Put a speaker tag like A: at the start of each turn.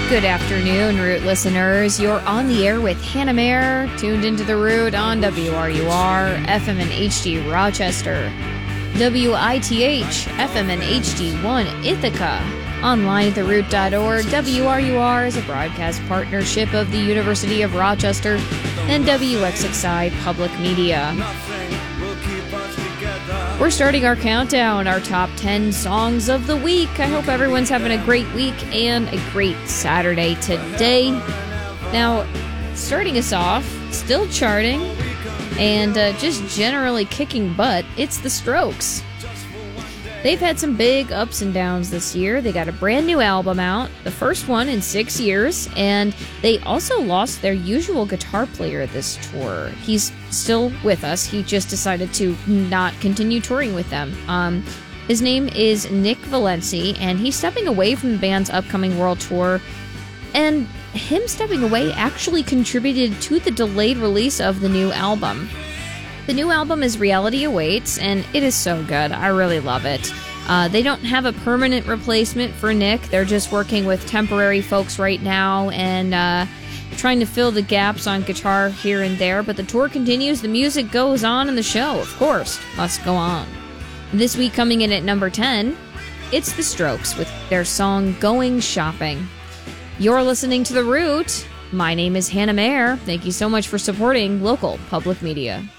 A: Good afternoon, Root listeners. You're on the air with Hannah Mayer, tuned into the Root on WRUR, FM and HD Rochester, WITH, FM and HD1 Ithaca, online at theroot.org. WRUR is a broadcast partnership of the University of Rochester and WXXI Public Media. We're starting our countdown, our top 10 songs of the week. I hope everyone's having a great week and a great Saturday today. Now, starting us off, still charting, and just generally kicking butt, it's The Strokes. They've had some big ups and downs this year. They got a brand new album out, the first one in 6 years, and they also lost their usual guitar player this tour. He's still with us. He just decided to not continue touring with them. His name is Nick Valenci, and he's stepping away from the band's upcoming world tour, and him stepping away actually contributed to the delayed release of the new album. The new album is Reality Awaits, and it is so good. I really love it. They don't have a permanent replacement for Nick. They're just working with temporary folks right now and trying to fill the gaps on guitar here and there. But the tour continues, the music goes on, and the show, of course, must go on. This week, coming in at number 10, it's The Strokes with their song Going Shopping. You're listening to The Root. My name is Hannah Mayer. Thank you so much for supporting local public media.